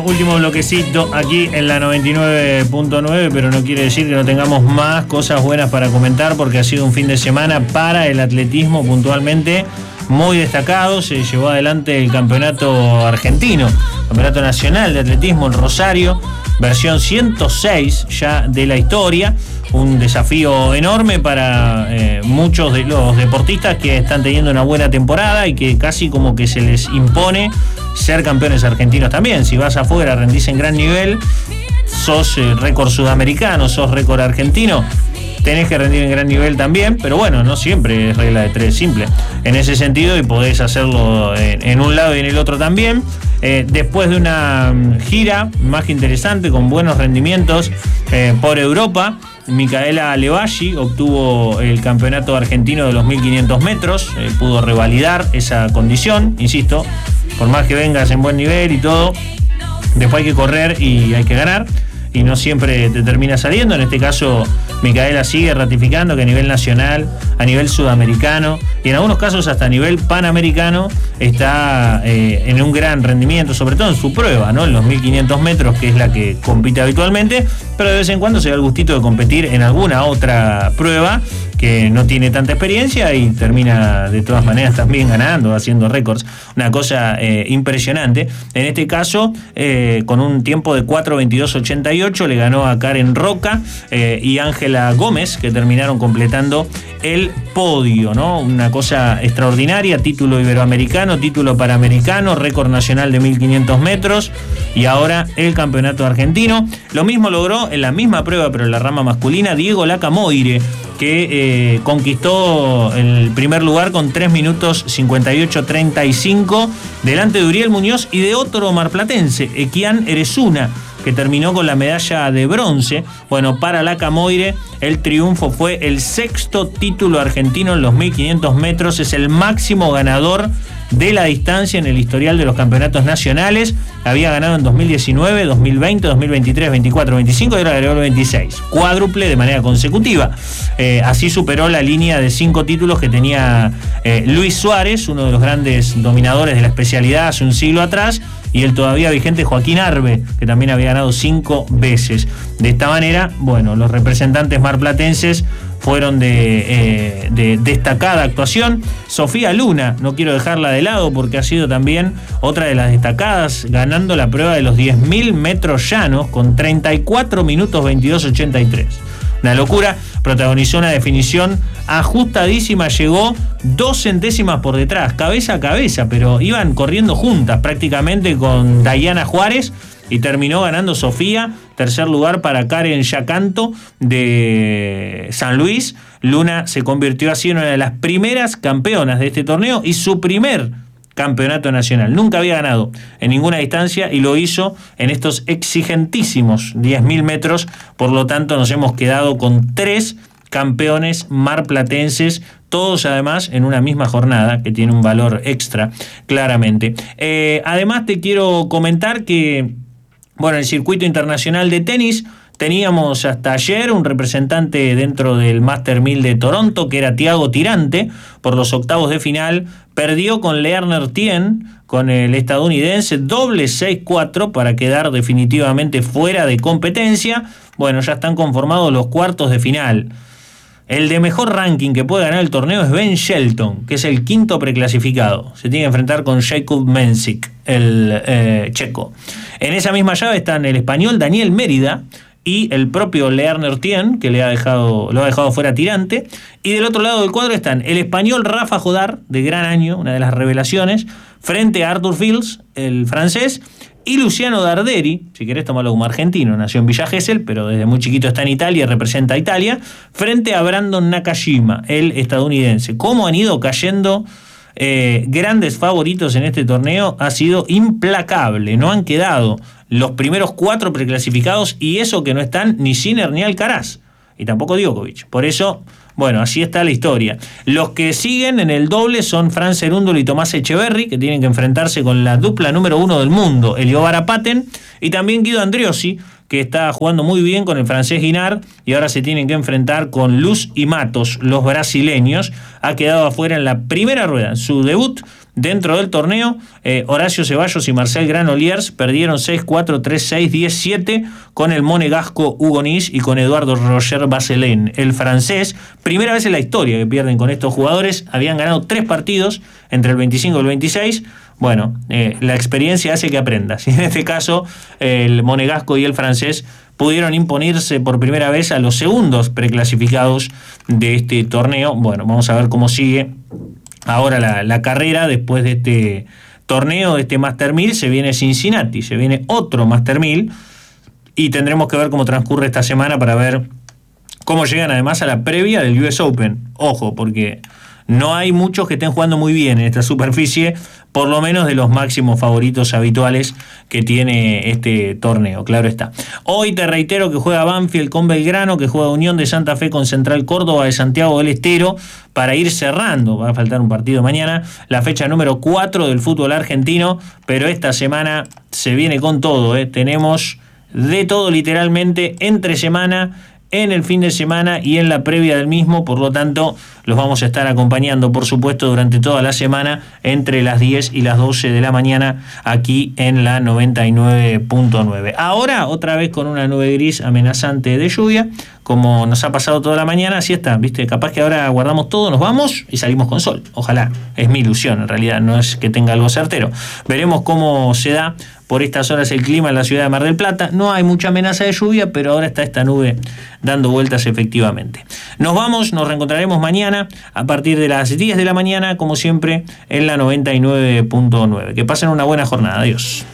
Último bloquecito aquí en la 99.9, pero no quiere decir que no tengamos más cosas buenas para comentar, porque ha sido un fin de semana para el atletismo puntualmente muy destacado. Se llevó adelante el campeonato argentino, campeonato nacional de atletismo en Rosario, versión 106 ya de la historia. Un desafío enorme para muchos de los deportistas que están teniendo una buena temporada y que casi como que se les impone ser campeones argentinos también. Si vas afuera, rendís en gran nivel, sos récord sudamericano, sos récord argentino, tenés que rendir en gran nivel también, pero bueno, no siempre es regla de tres simple en ese sentido, y podés hacerlo en un lado y en el otro también. Después de una gira más que interesante, con buenos rendimientos por Europa, Micaela Levalli obtuvo el campeonato argentino de los 1500 metros, pudo revalidar esa condición. Insisto, por más que vengas en buen nivel y todo, después hay que correr y hay que ganar, y no siempre te termina saliendo. En este caso, Micaela sigue ratificando que a nivel nacional, a nivel sudamericano y en algunos casos hasta a nivel panamericano está en un gran rendimiento, sobre todo en su prueba, ¿no? En los 1500 metros, que es la que compite habitualmente, pero de vez en cuando se da el gustito de competir en alguna otra prueba que no tiene tanta experiencia y termina de todas maneras también ganando, haciendo récords. Una cosa impresionante. En este caso, con un tiempo de 4:22:88, le ganó a Karen Roca y Ángela Gómez, que terminaron completando el podio, ¿no? Una cosa extraordinaria. Título iberoamericano, título panamericano, récord nacional de 1500 metros y ahora el campeonato argentino. Lo mismo logró en la misma prueba, pero en la rama masculina, Diego Lacamoire, que conquistó el primer lugar con 3 minutos 58:35 delante de Uriel Muñoz y de otro marplatense, Equian Erezuna, que terminó con la medalla de bronce. Bueno, para Lacamoire el triunfo fue el 6º título argentino en los 1500 metros, es el máximo ganador de la distancia en el historial de los campeonatos nacionales. Había ganado en 2019, 2020, 2023, 24, 25 y ahora agregó el 26. Cuádruple de manera consecutiva. Así superó la línea de 5 títulos que tenía Luis Suárez, uno de los grandes dominadores de la especialidad hace un siglo atrás, y el todavía vigente Joaquín Arbe, que también había ganado 5 veces. De esta manera, bueno, los representantes marplatenses fueron de destacada actuación. Sofía Luna, no quiero dejarla de lado porque ha sido también otra de las destacadas, ganando la prueba de los 10.000 metros llanos con 34 minutos 22:83. Una locura. Protagonizó una definición ajustadísima, llegó 2 centésimas por detrás, cabeza a cabeza, pero iban corriendo juntas prácticamente con Dayana Juárez, y terminó ganando Sofía. Tercer lugar para Karen Yacanto de San Luis. Luna se convirtió así en una de las primeras campeonas de este torneo y su primer campeonato nacional. Nunca había ganado en ninguna distancia y lo hizo en estos exigentísimos 10.000 metros. Por lo tanto, nos hemos quedado con 3 campeones marplatenses, todos además en una misma jornada, que tiene un valor extra, claramente. Además, te quiero comentar que, bueno, el circuito internacional de tenis, teníamos hasta ayer un representante dentro del Master 1000 de Toronto, que era Thiago Tirante, por los octavos de final. Perdió con Learner Tien, con el estadounidense, doble 6-4 para quedar definitivamente fuera de competencia. Bueno, ya están conformados los cuartos de final. El de mejor ranking que puede ganar el torneo es Ben Shelton, que es el 5º preclasificado. Se tiene que enfrentar con Jakub Mensik, el checo. En esa misma llave están el español Daniel Mérida y el propio Learner Tien, que lo ha dejado fuera Tirante. Y del otro lado del cuadro están el español Rafa Jodar, de gran año, una de las revelaciones, frente a Arthur Fields, el francés, y Luciano Darderi, si querés tomarlo como argentino, nació en Villa Gesell, pero desde muy chiquito está en Italia, representa a Italia, frente a Brandon Nakashima, el estadounidense. Cómo han ido cayendo grandes favoritos en este torneo, ha sido implacable. No han quedado los primeros 4 preclasificados, y eso que no están ni Sinner ni Alcaraz, y tampoco Djokovic. Por eso, bueno, así está la historia. Los que siguen en el doble son Fran Cerúndolo y Tomás Echeverry, que tienen que enfrentarse con la dupla número 1 del mundo, Eliobara Paten, y también Guido Andriossi, que está jugando muy bien con el francés Guinard, y ahora se tienen que enfrentar con Luz y Matos, los brasileños. Ha quedado afuera en la primera rueda, en su debut dentro del torneo. Horacio Ceballos y Marcel Granollers perdieron 6-4, 3-6, 10-7 con el monegasco Hugo Nis y con Eduardo Roger Vasselin, el francés. Primera vez en la historia que pierden con estos jugadores. Habían ganado 3 partidos entre el 25 y el 26. Bueno, la experiencia hace que aprendas. Y en este caso, el monegasco y el francés pudieron imponerse por primera vez a los segundos preclasificados de este torneo. Bueno, vamos a ver cómo sigue ahora la carrera después de este torneo, de este Master 1000. Se viene Cincinnati, se viene otro Master 1000 y tendremos que ver cómo transcurre esta semana para ver cómo llegan además a la previa del US Open. Ojo, porque no hay muchos que estén jugando muy bien en esta superficie, por lo menos de los máximos favoritos habituales que tiene este torneo, claro está. Hoy te reitero que juega Banfield con Belgrano, que juega Unión de Santa Fe con Central Córdoba de Santiago del Estero, para ir cerrando, va a faltar un partido mañana, la fecha número 4 del fútbol argentino, pero esta semana se viene con todo, tenemos de todo literalmente entre semana, en el fin de semana y en la previa del mismo, por lo tanto los vamos a estar acompañando por supuesto durante toda la semana entre las 10 y las 12 de la mañana aquí en la 99.9. Ahora otra vez con una nube gris amenazante de lluvia, como nos ha pasado toda la mañana. Así está, viste, capaz que ahora guardamos todo, nos vamos y salimos con sol, ojalá, es mi ilusión, en realidad no es que tenga algo certero. Veremos cómo se da por estas horas el clima en la ciudad de Mar del Plata. No hay mucha amenaza de lluvia, pero ahora está esta nube dando vueltas efectivamente. Nos vamos, nos reencontraremos mañana a partir de las 10 de la mañana, como siempre, en la 99.9. Que pasen una buena jornada. Adiós.